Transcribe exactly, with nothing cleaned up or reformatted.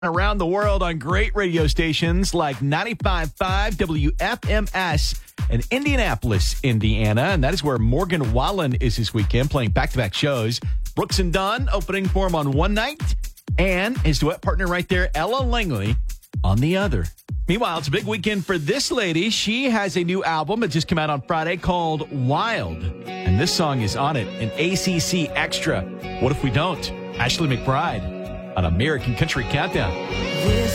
around the world on great radio stations like ninety-five point five W F M S in Indianapolis, Indiana. And that is where Morgan Wallen is this weekend, playing back-to-back shows. Brooks and Dunn opening for him on one night, and his duet partner right there, Ella Langley, on the other. Meanwhile, it's a big weekend for this lady. She has a new album that just came out on Friday called Wild. And this song is on it, an A C C Extra. What if we don't? Ashley McBride on American Country Countdown.